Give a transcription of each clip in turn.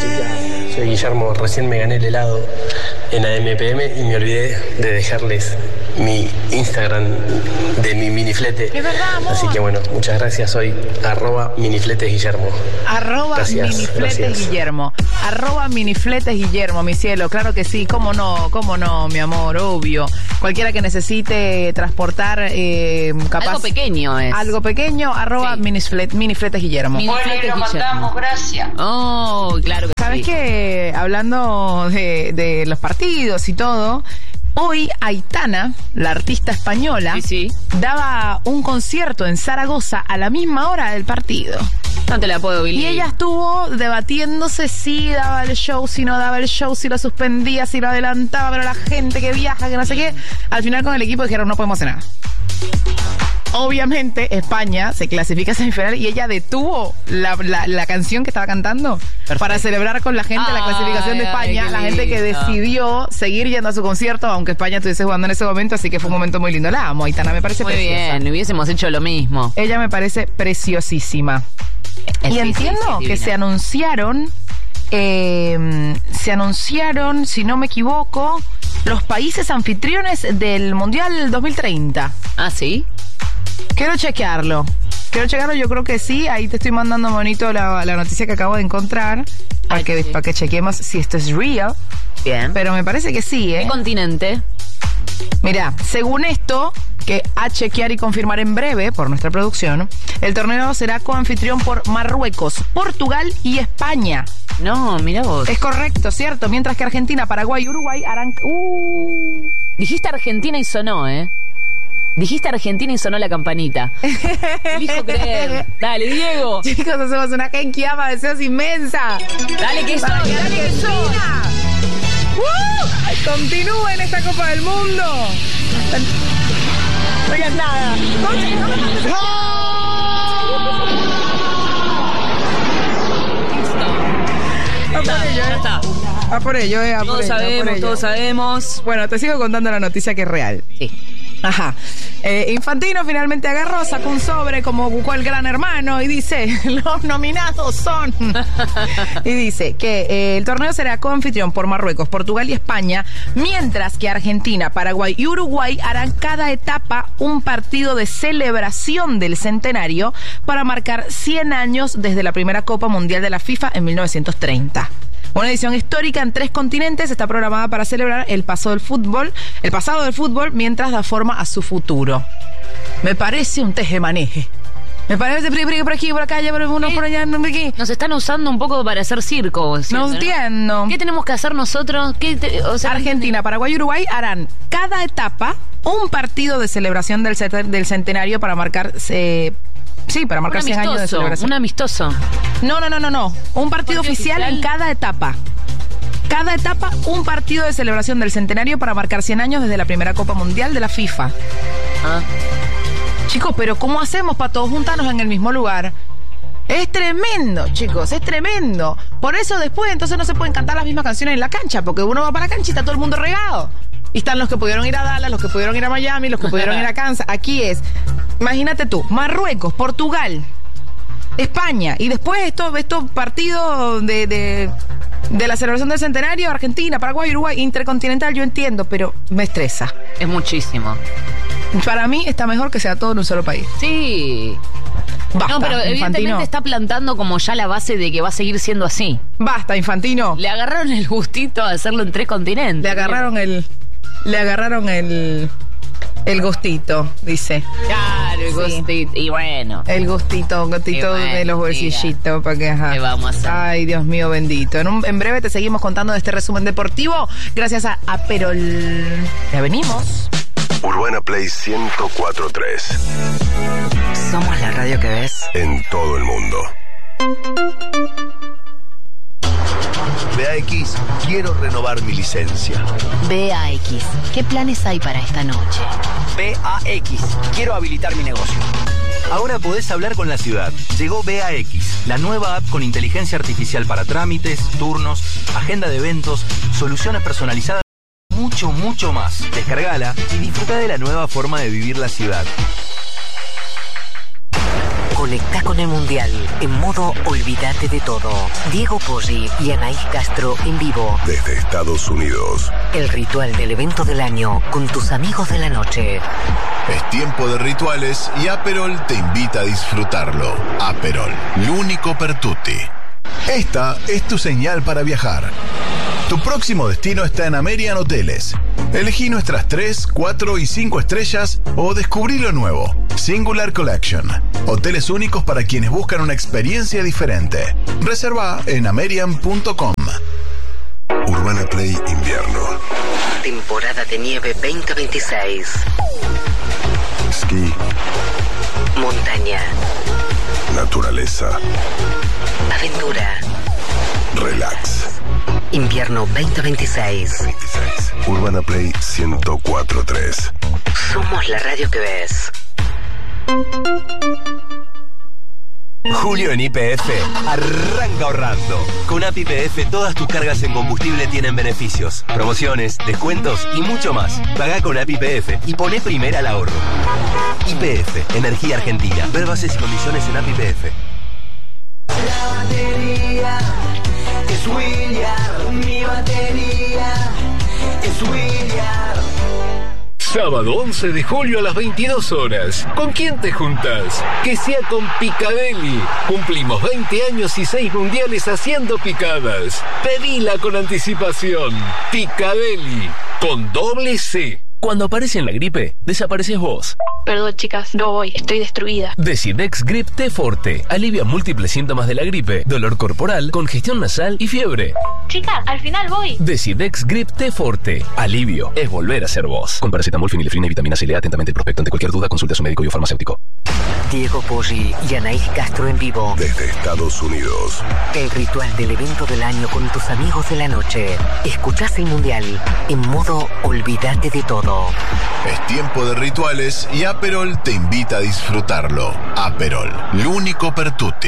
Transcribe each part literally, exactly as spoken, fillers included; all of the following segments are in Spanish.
chicas, soy Guillermo, recién me gané el helado en A M P M y me olvidé de dejarles mi Instagram de mi miniflete. Es verdad, amor. Así que bueno, muchas gracias, soy arroba minifletes Guillermo. Arroba Gracias, minifletes gracias. Guillermo. Arroba minifletes Guillermo, mi cielo. Claro que sí, cómo no, cómo no, mi amor, obvio. Cualquiera que necesite transportar eh, capaz algo pequeño es. Algo pequeño, arroba Sí. miniflet, minifletes Guillermo. Minifletes Guillermo. Gracias. Oh, claro que ¿Sabes sí. qué? Hablando de, de los partidos y todo, hoy Aitana, la artista española, Sí, sí. daba un concierto en Zaragoza a la misma hora del partido. No te la puedo, Billy. Y ella estuvo debatiéndose si daba el show, si no daba el show, si lo suspendía, si lo adelantaba, pero la gente que viaja, que no sé qué. Al final con el equipo dijeron, no podemos hacer nada. Obviamente España se clasifica a semifinal y ella detuvo la, la, la canción que estaba cantando. Perfecto. Para celebrar con la gente la clasificación de España, ay, la gente que lindo. decidió seguir yendo a su concierto aunque España estuviese jugando en ese momento, así que fue un momento muy lindo. La amo, Aitana, me parece Muy preciosa. bien, hubiésemos hecho lo mismo. Ella me parece preciosísima. Es Y sí, entiendo sí, sí, que divina. se anunciaron, eh, se anunciaron, si no me equivoco, los países anfitriones del Mundial dos mil treinta. Ah, ¿sí? Quiero chequearlo. Quiero chequearlo, yo creo que sí. Ahí te estoy mandando, monito, la, la noticia que acabo de encontrar para Ay, que, sí. para que chequemos si esto es real. Bien. Pero me parece que sí, ¿eh? ¿Qué continente? Mira, según esto, que a chequear y confirmar en breve por nuestra producción, el torneo será coanfitrión por Marruecos, Portugal y España. No, mira vos. Es correcto, ¿cierto? Mientras que Argentina, Paraguay y Uruguay harán... Uh. Dijiste Argentina y sonó, ¿eh? Dijiste Argentina y sonó la campanita. Elijo creer. Dale, Diego. Chicos, hacemos una genkiama de deseos inmensa. Dale que soy, Para que dale que soy. Argentina ¡Uh! continúe en esta Copa del Mundo. No digas nada. A por ello, Ya eh. está. A por ello, eh. A por Todos ello, a por sabemos, ello. todos sabemos. Bueno, te sigo contando la noticia que es real. Sí. Ajá. Eh, Infantino finalmente agarró, sacó un sobre como buscó el Gran Hermano y dice, los nominados son... y dice que eh, el torneo será coanfitrión por Marruecos, Portugal y España, mientras que Argentina, Paraguay y Uruguay harán cada etapa un partido de celebración del centenario para marcar cien años desde la primera Copa Mundial de la FIFA en mil novecientos treinta. Una edición histórica en tres continentes está programada para celebrar el paso del fútbol, el pasado del fútbol mientras da forma a su futuro. Me parece un tejemaneje. Me parece por aquí, por acá, por uno, por allá, no por aquí. Nos están usando un poco para hacer circo. ¿cierto, No entiendo. ¿Qué tenemos que hacer nosotros? ¿Qué te- o sea, Argentina, Paraguay y Uruguay harán cada etapa un partido de celebración del, cet- del centenario para marcar... eh, sí, para un marcar cien años de amistoso, celebración. un amistoso. No, no, no, no, no. Un partido ¿Partido oficial, oficial? en cada etapa. Cada etapa, un partido de celebración del centenario para marcar cien años desde la primera Copa Mundial de la FIFA. Ah. Chicos, pero ¿cómo hacemos para todos juntarnos en el mismo lugar? Es tremendo, chicos, es tremendo. Por eso después entonces no se pueden cantar las mismas canciones en la cancha, porque uno va para la cancha y está todo el mundo regado. Y están los que pudieron ir a Dallas, los que pudieron ir a Miami, los que pudieron ir a Kansas. Aquí es, imagínate tú, Marruecos, Portugal, España, y después estos estos partidos de, de, de la celebración del centenario, Argentina, Paraguay, Uruguay, intercontinental, yo entiendo, pero me estresa. Es muchísimo. Para mí está mejor que sea todo en un solo país. Sí. Basta, No, pero evidentemente Infantino. está plantando como ya la base de que va a seguir siendo así. Basta, Infantino. Le agarraron el gustito de hacerlo en tres continentes. Le agarraron el... Le agarraron el... El gustito, dice. Claro, el Sí. gustito. Y bueno. El gustito, gustito Y bueno, de los bolsillitos, para que ajá. ¿Qué vamos a hacer? Ay, Dios mío bendito. En, un- en breve te seguimos contando de este resumen deportivo. Gracias a Aperol. Ya venimos. Urbana Play ciento cuatro punto tres. Somos la radio que ves. En todo el mundo. B A X, quiero renovar mi licencia. B A X, ¿qué planes hay para esta noche? B A X, quiero habilitar mi negocio. Ahora podés hablar con la ciudad. Llegó B A X, la nueva app con inteligencia artificial para trámites, turnos, agenda de eventos, soluciones personalizadas, mucho, mucho más. Descargala y disfruta de la nueva forma de vivir la ciudad. Conectá con el Mundial en modo olvídate de todo. Diego Poggi y Anaís Castro en vivo. Desde Estados Unidos. El ritual del evento del año con tus amigos de la noche. Es tiempo de rituales y Aperol te invita a disfrutarlo. Aperol, l'unico per tutti. Esta es tu señal para viajar. Tu próximo destino está en Amerian Hoteles. Elegí nuestras tres, cuatro y cinco estrellas o descubrí lo nuevo. Singular Collection. Hoteles únicos para quienes buscan una experiencia diferente. Reserva en amerian punto com. Urbana Play Invierno. Temporada de nieve veinte veintiséis. Esquí. Montaña. Naturaleza. Aventura. Relax. Invierno veinte veintiséis. veintiséis. Urbana Play ciento cuatro punto tres. Somos la radio que ves. Julio en Y P F arranca ahorrando. Con App Y P F todas tus cargas en combustible tienen beneficios, promociones, descuentos y mucho más. Pagá con App Y P F y poné primera al ahorro. Y P F, Energía Argentina. Ver bases y condiciones en App Y P F. La batería es William, mi batería es William. Sábado once de julio a las veintidós horas. ¿Con quién te juntas? Que sea con Picadeli. Cumplimos veinte años y seis mundiales haciendo picadas. Pedila con anticipación. Picadeli, con doble C. Cuando aparece en la gripe, desapareces vos. Perdón, chicas, no voy, estoy destruida. Decidex Grip T Forte alivia múltiples síntomas de la gripe, dolor corporal, congestión nasal y fiebre. Chicas, al final voy. Decidex Grip T Forte. Alivio es volver a ser vos. Con paracetamol, fenilefrina y vitamina C. Lea atentamente el prospecto. Ante cualquier duda, consulte a su médico y o farmacéutico. Diego Poggi y Anaís Castro en vivo. Desde Estados Unidos. El ritual del evento del año con tus amigos de la noche. Escuchás el Mundial en modo olvídate de todo. Es tiempo de rituales y Aperol te invita a disfrutarlo. Aperol, l'unico per tutti.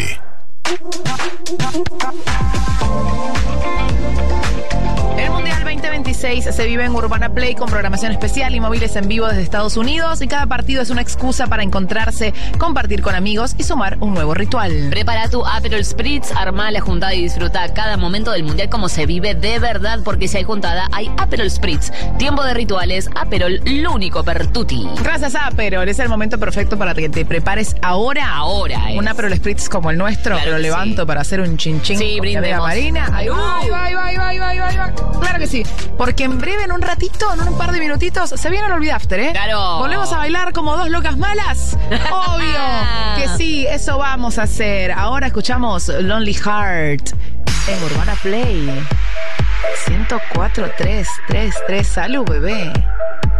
El Mundial veinte veintiséis se vive en Urbana Play con programación especial y móviles en vivo desde Estados Unidos, y cada partido es una excusa para encontrarse, compartir con amigos y sumar un nuevo ritual. Prepara tu Aperol Spritz, armá la juntada y disfruta cada momento del Mundial como se vive de verdad, porque si hay juntada hay Aperol Spritz. Tiempo de rituales, Aperol, l'unico per tutti. Gracias a Aperol, es el momento perfecto para que te prepares ahora. Ahora es. Un Aperol Spritz como el nuestro, Claro lo que levanto sí. para hacer un chinchín Sí, con brindemos. cadena marina. Ahí va, ahí va, ahí va, ahí va, ahí va, ahí va, ahí va. Claro que sí, porque en breve, en un ratito, en un par de minutitos, se viene el Olvida After, ¿eh? Claro. ¿Volvemos a bailar como dos locas malas? Obvio que sí, eso vamos a hacer. Ahora escuchamos Lonely Heart en Urbana Play ciento cuatro punto tres, tres, tres. Salud, bebé.